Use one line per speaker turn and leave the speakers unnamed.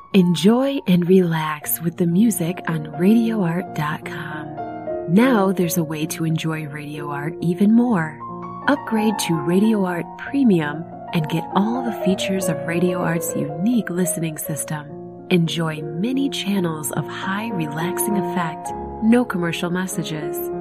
Enjoy and relax with the music on RadioArt.com. Now there's a way to enjoy Radio Art even more. Upgrade to Radio Art Premium and get all the features of Radio Art's unique listening system. Enjoy many channels of high relaxing effect, no commercial messages,